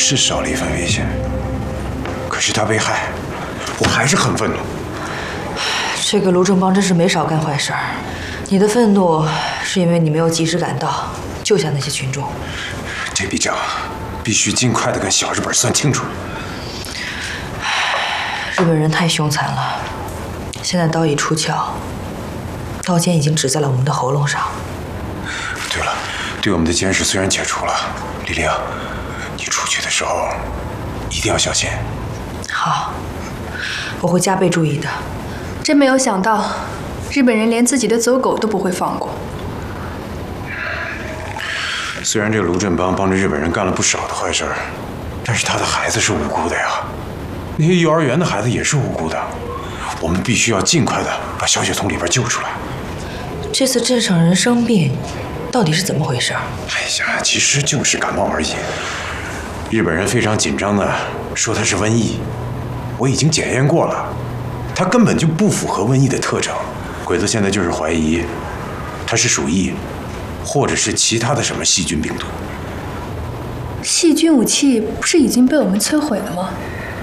是少了一份危险，可是他被害，我还是很愤怒。 这个卢正邦真是没少干坏事儿。你的愤怒是因为你没有及时赶到，救下那些群众。 这笔账必须尽快的跟小日本算清楚。 日本人太凶残了，现在刀已出鞘，刀尖已经指在了我们的喉咙上。 对了，对我们的监视虽然解除了，丽玲，你出去的时候一定要小心。 好，我会加倍注意的。 真没有想到，日本人连自己的走狗都不会放过。 虽然这个卢振邦帮着日本人干了不少的坏事儿，但是他的孩子是无辜的呀，那些幼儿园的孩子也是无辜的。我们必须要尽快的把小雪从里边救出来。 这次镇上人生病，到底是怎么回事？ 哎呀，其实就是感冒而已。日本人非常紧张的说它是瘟疫，我已经检验过了，它根本就不符合瘟疫的特征。鬼子现在就是怀疑它是鼠疫，或者是其他的什么细菌病毒。 细菌武器不是已经被我们摧毁了吗？